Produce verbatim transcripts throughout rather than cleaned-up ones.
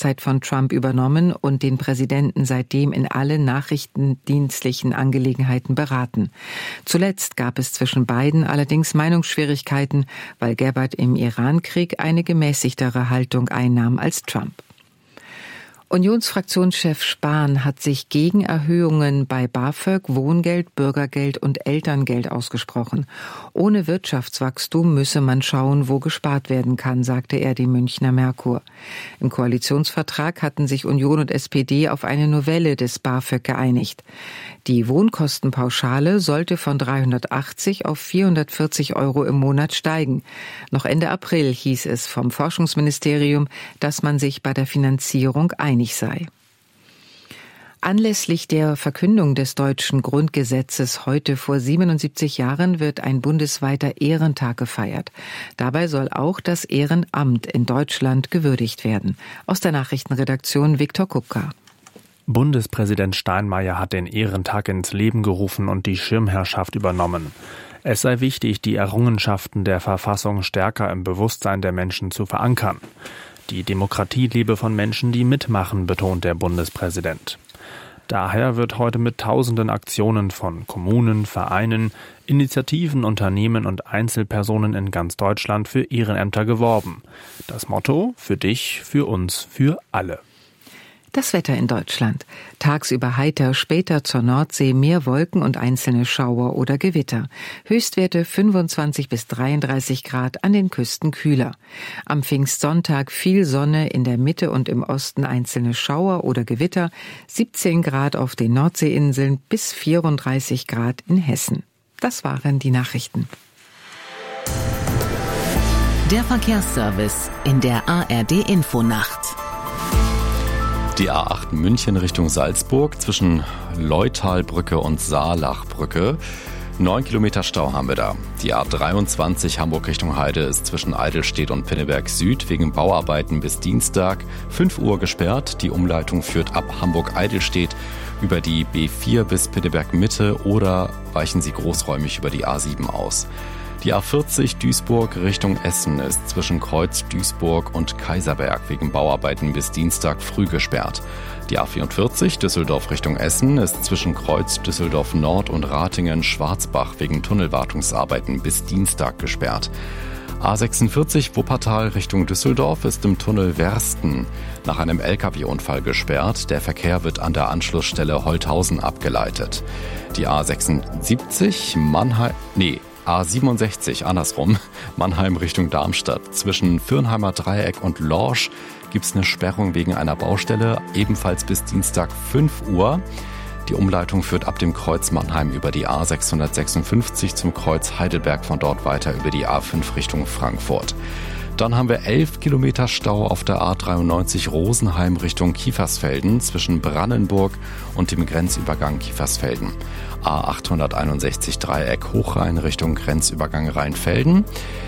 Amtszeit von Trump übernommen und den Präsidenten seitdem in allen nachrichtendienstlichen Angelegenheiten beraten. Zuletzt gab es zwischen beiden allerdings Meinungsschwierigkeiten, weil Gabbard im Irankrieg eine gemäßigtere Haltung einnahm als Trump. Unionsfraktionschef Spahn hat sich gegen Erhöhungen bei BAföG, Wohngeld, Bürgergeld und Elterngeld ausgesprochen. Ohne Wirtschaftswachstum müsse man schauen, wo gespart werden kann, sagte er dem Münchner Merkur. Im Koalitionsvertrag hatten sich Union und S P D auf eine Novelle des BAföG geeinigt. Die Wohnkostenpauschale sollte von dreihundertachtzig auf vierhundertvierzig Euro im Monat steigen. Noch Ende April hieß es vom Forschungsministerium, dass man sich bei der Finanzierung einig sei. Anlässlich der Verkündung des deutschen Grundgesetzes heute vor siebenundsiebzig Jahren wird ein bundesweiter Ehrentag gefeiert. Dabei soll auch das Ehrenamt in Deutschland gewürdigt werden. Aus der Nachrichtenredaktion Viktor Kupka. Bundespräsident Steinmeier hat den Ehrentag ins Leben gerufen und die Schirmherrschaft übernommen. Es sei wichtig, die Errungenschaften der Verfassung stärker im Bewusstsein der Menschen zu verankern. Die Demokratie lebe von Menschen, die mitmachen, betont der Bundespräsident. Daher wird heute mit tausenden Aktionen von Kommunen, Vereinen, Initiativen, Unternehmen und Einzelpersonen in ganz Deutschland für Ehrenämter geworben. Das Motto: für dich, für uns, für alle. Das Wetter in Deutschland. Tagsüber heiter, später zur Nordsee mehr Wolken und einzelne Schauer oder Gewitter. Höchstwerte fünfundzwanzig bis dreiunddreißig Grad, an den Küsten kühler. Am Pfingstsonntag viel Sonne, in der Mitte und im Osten einzelne Schauer oder Gewitter, siebzehn Grad auf den Nordseeinseln bis vierunddreißig Grad in Hessen. Das waren die Nachrichten. Der Verkehrsservice in der A R D-Infonacht. Die A acht München Richtung Salzburg zwischen Leutalbrücke und Saalachbrücke. Neun Kilometer Stau haben wir da. Die A dreiundzwanzig Hamburg Richtung Heide ist zwischen Eidelstedt und Pinneberg Süd wegen Bauarbeiten bis Dienstag fünf Uhr gesperrt. Die Umleitung führt ab Hamburg-Eidelstedt über die B vier bis Pinneberg Mitte oder weichen Sie großräumig über die A sieben aus. Die A vierzig Duisburg Richtung Essen ist zwischen Kreuz Duisburg und Kaiserberg wegen Bauarbeiten bis Dienstag früh gesperrt. Die A vierundvierzig Düsseldorf Richtung Essen ist zwischen Kreuz Düsseldorf Nord und Ratingen-Schwarzbach wegen Tunnelwartungsarbeiten bis Dienstag gesperrt. A sechsundvierzig Wuppertal Richtung Düsseldorf ist im Tunnel Wersten nach einem L K W-Unfall gesperrt. Der Verkehr wird an der Anschlussstelle Holthausen abgeleitet. Die A sechsundsiebzig Mannheim... Nee... A siebenundsechzig, andersrum, Mannheim Richtung Darmstadt. Zwischen Fürnheimer Dreieck und Lorsch gibt es eine Sperrung wegen einer Baustelle, ebenfalls bis Dienstag fünf Uhr. Die Umleitung führt ab dem Kreuz Mannheim über die A sechshundertsechsundfünfzig zum Kreuz Heidelberg, von dort weiter über die A fünf Richtung Frankfurt. Dann haben wir elf Kilometer Stau auf der A dreiundneunzig Rosenheim Richtung Kiefersfelden zwischen Brannenburg und dem Grenzübergang Kiefersfelden. A achthunderteinundsechzig Dreieck Hochrhein Richtung Grenzübergang Rheinfelden.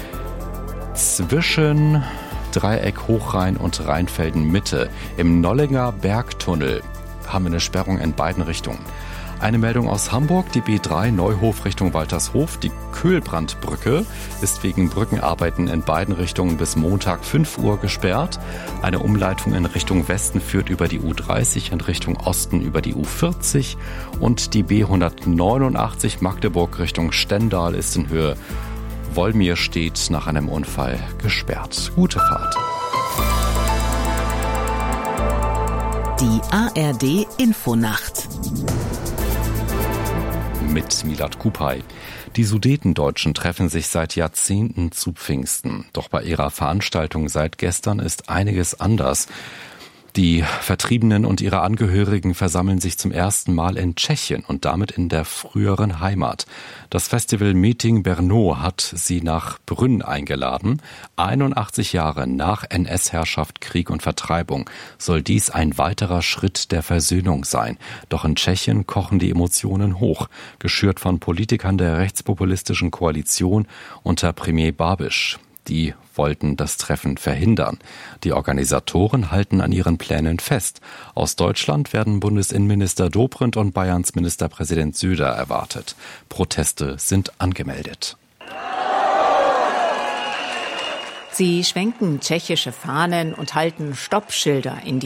Zwischen Dreieck Hochrhein und Rheinfelden Mitte im Nollinger Bergtunnel haben wir eine Sperrung in beiden Richtungen. Eine Meldung aus Hamburg, die B drei Neuhof Richtung Waltershof. Die Köhlbrandbrücke ist wegen Brückenarbeiten in beiden Richtungen bis Montag fünf Uhr gesperrt. Eine Umleitung in Richtung Westen führt über die U dreißig, in Richtung Osten über die U vierzig. Und die B hundertneunundachtzig Magdeburg Richtung Stendal ist in Höhe Wollmirstedt nach einem Unfall gesperrt. Gute Fahrt. Die A R D-Infonacht. Mit Milad Kupay. Die Sudetendeutschen treffen sich seit Jahrzehnten zu Pfingsten. Doch bei ihrer Veranstaltung seit gestern ist einiges anders. Die Vertriebenen und ihre Angehörigen versammeln sich zum ersten Mal in Tschechien und damit in der früheren Heimat. Das Festival Meeting Brno hat sie nach Brünn eingeladen. einundachtzig Jahre nach N S-Herrschaft, Krieg und Vertreibung soll dies ein weiterer Schritt der Versöhnung sein. Doch in Tschechien kochen die Emotionen hoch, geschürt von Politikern der rechtspopulistischen Koalition unter Premier Babiš. Die wollten das Treffen verhindern. Die Organisatoren halten an ihren Plänen fest. Aus Deutschland werden Bundesinnenminister Dobrindt und Bayerns Ministerpräsident Söder erwartet. Proteste sind angemeldet. Sie schwenken tschechische Fahnen und halten Stoppschilder in die